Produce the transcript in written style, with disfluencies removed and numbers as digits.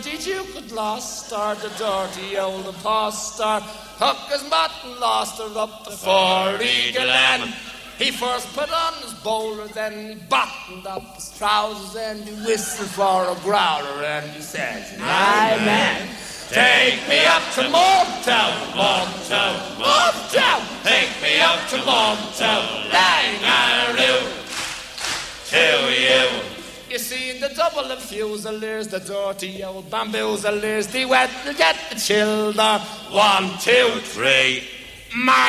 The Duke at Gloucester, the dirty old impostor, took his mutton, lost her up the Four-Eagle Glen. He first put on his bowler, then he buttoned up his trousers, and he whistled for a growler, and he says, "My man, take me up to Montown, Montown, Montown, take me up to Montown, Langaroo, to you." You see, the double and fusiliers, the dirty old bamboozlers, they went to get the children. 1, 2, 3, march.